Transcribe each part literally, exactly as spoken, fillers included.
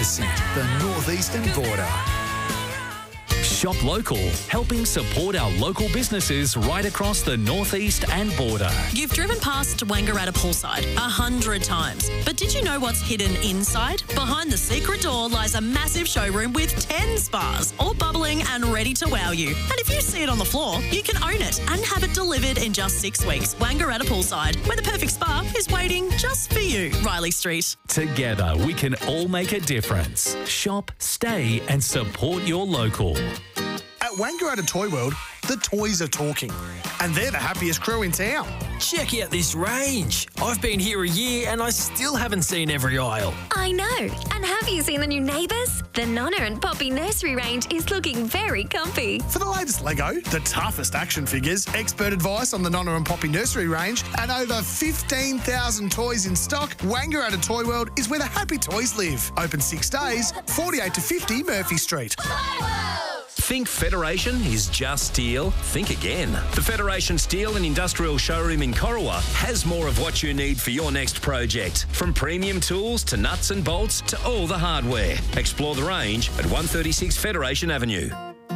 visit the northeastern border. Shop local, helping support our local businesses right across the northeast and border. You've driven past Wangaratta Poolside a hundred times, but did you know what's hidden inside? Behind the secret door lies a massive showroom with ten spas, all bubbling and ready to wow you. And if you see it on the floor, you can own it and have it delivered in just six weeks. Wangaratta Poolside, where the perfect spa is waiting just for you. Riley Street. Together, we can all make a difference. Shop, stay and support your local. At Wangaratta Toy World, the toys are talking, and they're the happiest crew in town. Check out this range. I've been here a year and I still haven't seen every aisle. I know. And have you seen the new neighbours? The Nonna and Poppy nursery range is looking very comfy. For the latest Lego, the toughest action figures, expert advice on the Nonna and Poppy nursery range, and over fifteen thousand toys in stock, Wangaratta Toy World is where the happy toys live. Open six days, forty-eight to fifty Murphy Street. Think Federation is just steel? Think again. The Federation Steel and Industrial Showroom in Corowa has more of what you need for your next project. From premium tools to nuts and bolts to all the hardware. Explore the range at one thirty-six Federation Avenue.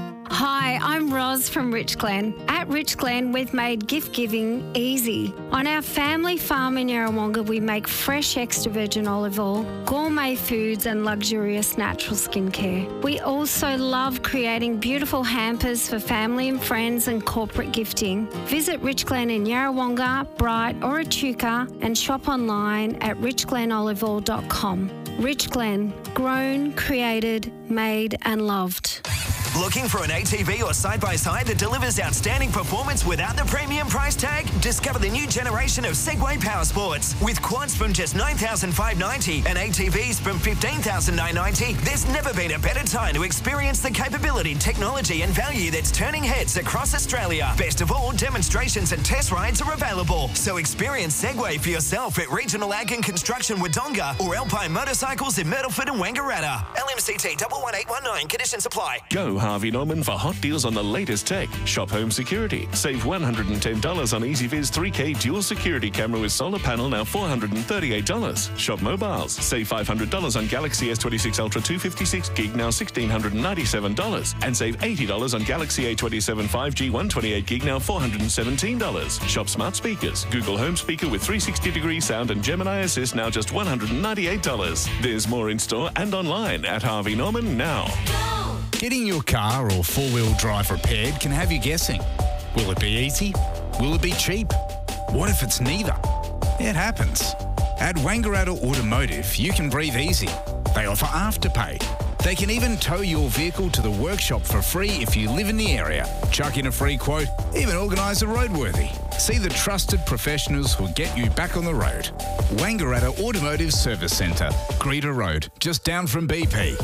Hi, I'm Roz from Rich Glen. At Rich Glen, we've made gift giving easy. On our family farm in Yarrawonga, we make fresh extra virgin olive oil, gourmet foods and luxurious natural skincare. We also love creating beautiful hampers for family and friends and corporate gifting. Visit Rich Glen in Yarrawonga, Bright or Echuca and shop online at rich glen olive oil dot com. Rich Glen, grown, created, made and loved. Looking for an A T V or side-by-side that delivers outstanding performance without the premium price tag? Discover the new generation of Segway Power Sports. With quads from just nine thousand five hundred ninety dollars and A T Vs from fifteen thousand nine hundred ninety dollars, there's never been a better time to experience the capability, technology and value that's turning heads across Australia. Best of all, demonstrations and test rides are available. So experience Segway for yourself at Regional Ag and Construction Wodonga or Alpine Motorcycles in Myrtleford and Wangaratta. L M C T one one eight one nine. Conditions apply. Go Harvey Norman for hot deals on the latest tech. Shop home security. Save one hundred ten dollars on EasyViz three K dual security camera with solar panel, now four hundred thirty-eight dollars. Shop mobiles. Save five hundred dollars on Galaxy S twenty-six Ultra two fifty-six gig, now one thousand six hundred ninety-seven dollars. And save eighty dollars on Galaxy A twenty-seven five G one twenty-eight gig, now four hundred seventeen dollars. Shop smart speakers. Google Home Speaker with three sixty degree sound and Gemini Assist, now just one hundred ninety-eight dollars. There's more in store and online at Harvey Norman now. Getting your car or four-wheel drive repaired can have you guessing. Will it be easy? Will it be cheap? What if it's neither? It happens. At Wangaratta Automotive, you can breathe easy. They offer Afterpay. They can even tow your vehicle to the workshop for free if you live in the area. Chuck in a free quote, even organise a roadworthy. See the trusted professionals who'll get you back on the road. Wangaratta Automotive Service Centre, Greta Road, just down from B P.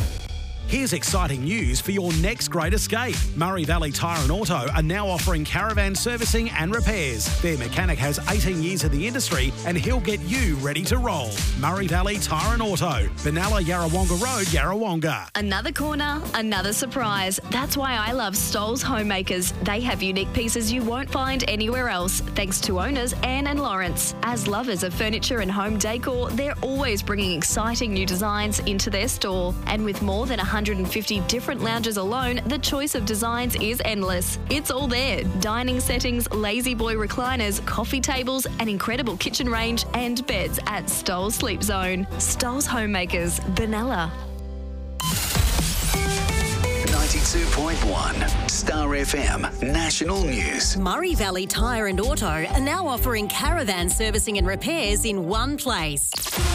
Here's exciting news for your next great escape. Murray Valley Tyre and Auto are now offering caravan servicing and repairs. Their mechanic has eighteen years in the industry and he'll get you ready to roll. Murray Valley Tyre and Auto, Benalla Yarrawonga Road, Yarrawonga. Another corner, another surprise. That's why I love Stoll's Homemakers. They have unique pieces you won't find anywhere else, thanks to owners Anne and Lawrence. As lovers of furniture and home decor, they're always bringing exciting new designs into their store. And with more than one hundred fifty different lounges alone, the choice of designs is endless. It's all there. Dining settings, lazy boy recliners, coffee tables, an incredible kitchen range and beds at Stoll's Sleep Zone. Stoll's Homemakers, Benalla. ninety-two point one Star F M National News. Murray Valley Tyre and Auto are now offering caravan servicing and repairs in one place.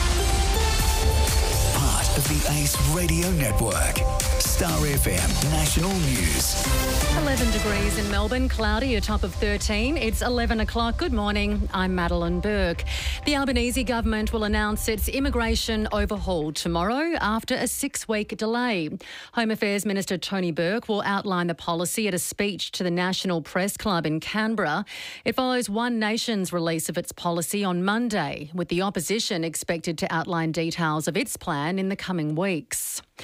Part of the Ace Radio Network. Star F M National News. eleven degrees in Melbourne, cloudy, a top of thirteen. It's eleven o'clock. Good morning. I'm Madeline Burke. The Albanese government will announce its immigration overhaul tomorrow after a six-week delay. Home Affairs Minister Tony Burke will outline the policy at a speech to the National Press Club in Canberra. It follows One Nation's release of its policy on Monday, with the opposition expected to outline details of its plan in the coming weeks.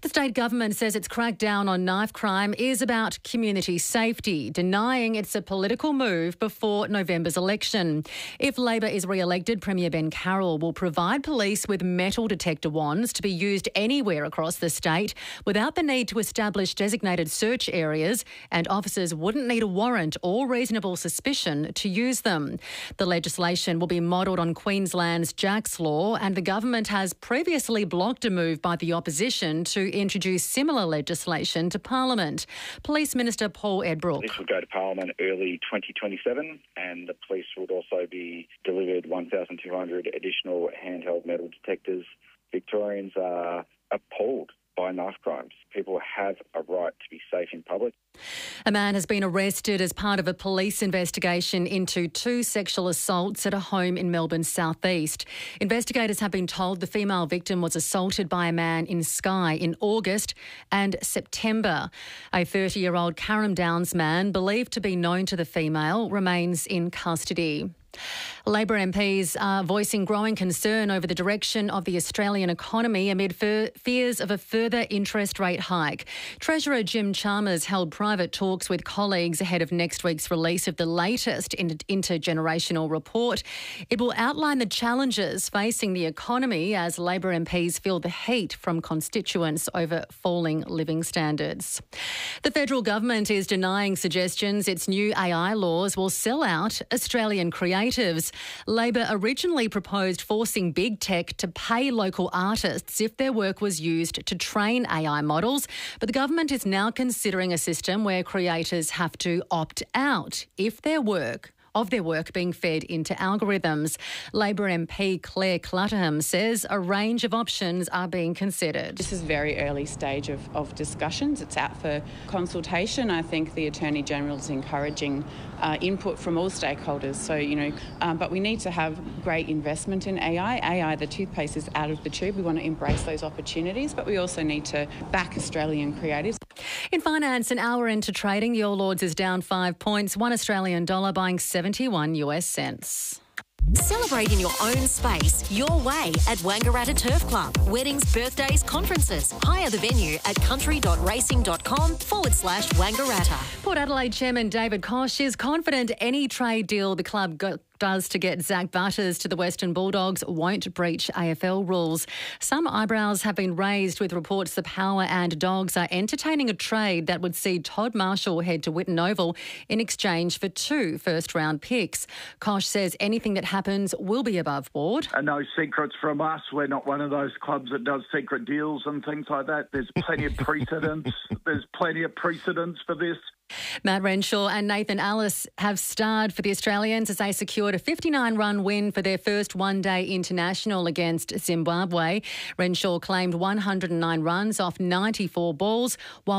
The state government says its crackdown on knife crime is about community safety, denying it's a political move before November's election. If Labor is re-elected, Premier Ben Carroll will provide police with metal detector wands to be used anywhere across the state without the need to establish designated search areas, and officers wouldn't need a warrant or reasonable suspicion to use them. The legislation will be modelled on Queensland's Jack's Law, and the government has previously blocked a move by the opposition to introduce similar legislation to Parliament. Police Minister Paul Edbrook. This would go to Parliament early twenty twenty-seven, and the police would also be delivered one thousand two hundred additional handheld metal detectors. Victorians are appalled by knife crimes. People have a right to be safe in public. A man has been arrested as part of a police investigation into two sexual assaults at a home in Melbourne's southeast. Investigators have been told the female victim was assaulted by a man in Skye in August and September. A thirty-year-old Carrum Downs man, believed to be known to the female, remains in custody. Labor M Ps are voicing growing concern over the direction of the Australian economy amid fe- fears of a further interest rate hike. Treasurer Jim Chalmers held private talks with colleagues ahead of next week's release of the latest inter- intergenerational report. It will outline the challenges facing the economy as Labor M Ps feel the heat from constituents over falling living standards. The federal government is denying suggestions its new A I laws will sell out Australian creators. Labor originally proposed forcing big tech to pay local artists if their work was used to train A I models, but the government is now considering a system where creators have to opt out if their work of their work being fed into algorithms. Labor M P Claire Clutterham says a range of options are being considered. This is very early stage of, of discussions. It's out for consultation. I think the Attorney-General is encouraging uh, input from all stakeholders. So, you know, um, but we need to have great investment in A I. A I, the toothpaste, is out of the tube. We want to embrace those opportunities, but we also need to back Australian creatives. In finance, an hour into trading, the All Ords is down five points, one Australian dollar buying seventy-one US cents. Celebrate in your own space, your way at Wangaratta Turf Club. Weddings, birthdays, conferences. Hire the venue at country.racing.com forward slash Wangaratta. Port Adelaide Chairman David Koch is confident any trade deal the club got does to get Zach Butters to the Western Bulldogs won't breach A F L rules. Some eyebrows have been raised with reports the Power and Dogs are entertaining a trade that would see Todd Marshall head to Whitten Oval in exchange for two first-round picks. Koch says anything that happens will be above board. And no secrets from us. We're not one of those clubs that does secret deals and things like that. There's plenty of precedents. There's plenty of precedents for this. Matt Renshaw and Nathan Ellis have starred for the Australians as they secured a fifty-nine run win for their first one-day international against Zimbabwe. Renshaw claimed one hundred nine runs off ninety-four balls, while